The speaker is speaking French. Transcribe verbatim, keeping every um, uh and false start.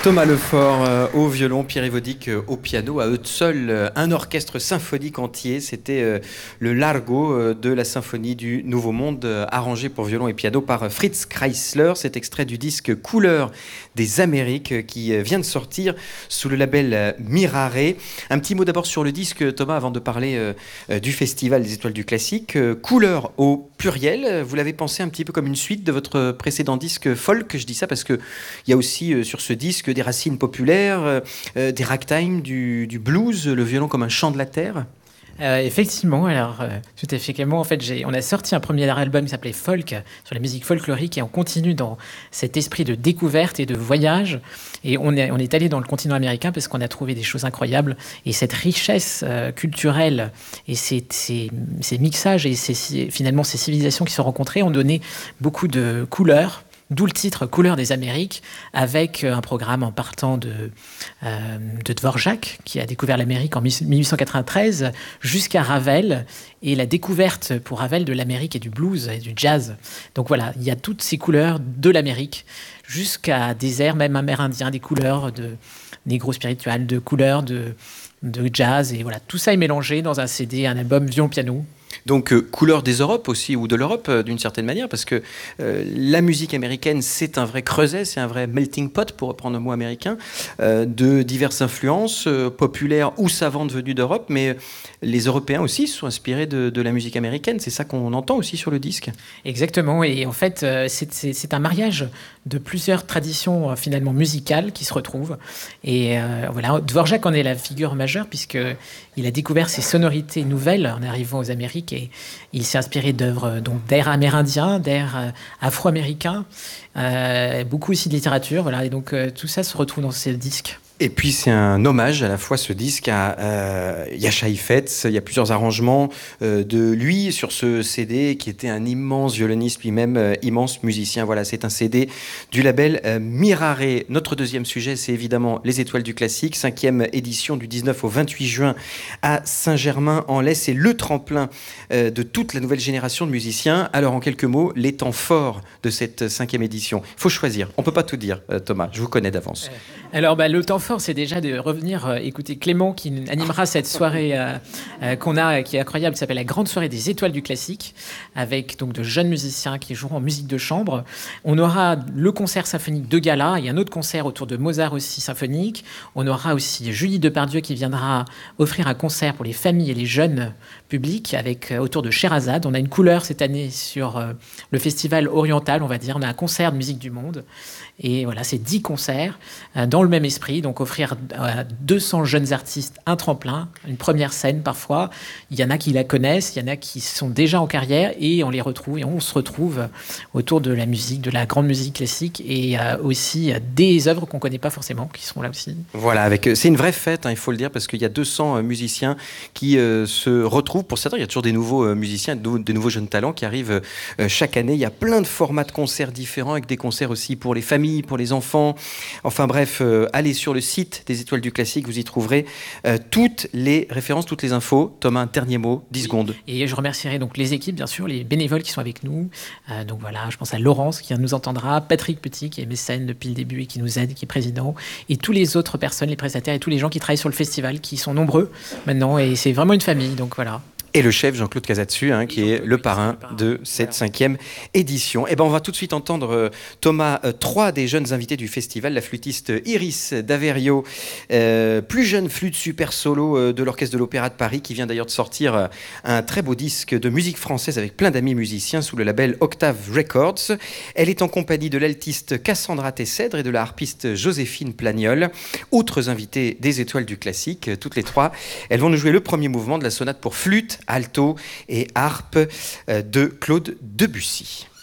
Thomas Lefort euh, au violon, Pierre Évodic euh, au piano, à eux seuls euh, un orchestre symphonique entier. C'était euh, le Largo euh, de la symphonie du Nouveau Monde, euh, arrangé pour violon et piano par Fritz Kreisler. Cet extrait du disque Couleurs des Amériques euh, qui euh, vient de sortir sous le label euh, Mirare. Un petit mot d'abord sur le disque, Thomas, avant de parler euh, euh, du Festival des Étoiles du Classique. Euh, Couleurs au pluriel, vous l'avez pensé un petit peu comme une suite de votre précédent disque folk. Je dis ça parce qu'il y a aussi euh, sur ce disque des racines populaires, euh, des ragtime, du, du blues, le violon comme un chant de la terre. Euh, effectivement, alors euh, tout à fait clairement, en fait, j'ai, on a sorti un premier album qui s'appelait Folk, sur la musique folklorique, et on continue dans cet esprit de découverte et de voyage. Et on est, on est allé dans le continent américain parce qu'on a trouvé des choses incroyables. Et cette richesse euh, culturelle et ces, ces, ces mixages et ces, finalement ces civilisations qui se sont rencontrées ont donné beaucoup de couleurs. D'où le titre Couleurs des Amériques, avec un programme en partant de, euh, de Dvorak, qui a découvert l'Amérique en mille huit cent quatre-vingt-treize, jusqu'à Ravel, et la découverte pour Ravel de l'Amérique et du blues et du jazz. Donc voilà, il y a toutes ces couleurs de l'Amérique, jusqu'à des airs même amérindiens, des couleurs de négro-spiritual, de couleurs de, de jazz, et voilà, tout ça est mélangé dans un C D, un album violon-piano. Donc, euh, couleur des Europes aussi, ou de l'Europe euh, d'une certaine manière, parce que euh, la musique américaine, c'est un vrai creuset, c'est un vrai melting pot, pour reprendre le mot américain, euh, de diverses influences euh, populaires ou savantes venues d'Europe, mais les Européens aussi se sont inspirés de, de la musique américaine, c'est ça qu'on entend aussi sur le disque. Exactement, et en fait, euh, c'est, c'est, c'est un mariage de plusieurs traditions euh, finalement musicales qui se retrouvent, et euh, voilà, Dvorak en est la figure majeure, puisqu'il a découvert ces sonorités nouvelles en arrivant aux Amériques, et il s'est inspiré d'œuvres, donc d'airs amérindiens, d'airs euh, afro-américains, euh, beaucoup aussi de littérature, voilà, et donc euh, tout ça se retrouve dans ce disque. Et puis c'est un hommage à la fois ce disque à euh, Jascha Heifetz. Il y a plusieurs arrangements euh, de lui sur ce C D qui était un immense violoniste, lui-même euh, immense musicien. Voilà, c'est un C D du label euh, Mirare. Notre deuxième sujet, c'est évidemment les Étoiles du Classique, cinquième édition du dix-neuf au vingt-huit juin à Saint-Germain-en-Laye. C'est le tremplin euh, de toute la nouvelle génération de musiciens. Alors en quelques mots, les temps forts de cette cinquième édition. Il faut choisir. On peut pas tout dire, euh, Thomas. Je vous connais d'avance. Alors bah, le temps fort, c'est déjà de revenir euh, écouter Clément qui animera cette soirée euh, euh, qu'on a, qui est incroyable, qui s'appelle la Grande Soirée des Étoiles du Classique, avec donc de jeunes musiciens qui joueront en musique de chambre. On aura le concert symphonique de gala et un autre concert autour de Mozart aussi symphonique. On aura aussi Julie Depardieu qui viendra offrir un concert pour les familles et les jeunes publics avec euh, autour de Sherazade. On a une couleur cette année sur euh, le festival oriental, on va dire. On a un concert de musique du monde. Et voilà, c'est dix concerts euh, dans le même esprit. Donc offrir à deux cents jeunes artistes un tremplin, une première scène parfois. Il y en a qui la connaissent, il y en a qui sont déjà en carrière et on les retrouve et on se retrouve autour de la musique, de la grande musique classique et euh, aussi euh, des œuvres qu'on ne connaît pas forcément qui seront là aussi. Voilà, avec, c'est une vraie fête, hein, il faut le dire, parce qu'il y a deux cents euh, musiciens qui euh, se retrouvent. Pour certains, il y a toujours des nouveaux euh, musiciens, de, de nouveaux jeunes talents qui arrivent euh, chaque année. Il y a plein de formats de concerts différents, avec des concerts aussi pour les familles, pour les enfants. Enfin bref, euh, allez sur le site des Étoiles du Classique, vous y trouverez euh, toutes les références, toutes les infos. Thomas, un dernier mot, dix secondes. Et je remercierai donc les équipes, bien sûr, les bénévoles qui sont avec nous. Euh, donc voilà, je pense à Laurence qui nous entendra, Patrick Petit qui est mécène depuis le début et qui nous aide, qui est président, et tous les autres personnes, les prestataires et tous les gens qui travaillent sur le festival, qui sont nombreux maintenant, et c'est vraiment une famille, donc voilà. Et le chef Jean-Claude Casatsu, hein, qui est le parrain de cette cinquième édition. Et ben on va tout de suite entendre euh, Thomas, euh, trois des jeunes invités du festival, la flûtiste Iris Daverio, euh, plus jeune flûte super solo euh, de l'Orchestre de l'Opéra de Paris, qui vient d'ailleurs de sortir euh, un très beau disque de musique française avec plein d'amis musiciens sous le label Octave Records. Elle est en compagnie de l'altiste Cassandra Tessèdre et de la harpiste Joséphine Plagnol, autres invités des Étoiles du Classique, euh, toutes les trois. Elles vont nous jouer le premier mouvement de la sonate pour flûte, alto et harpe de Claude Debussy.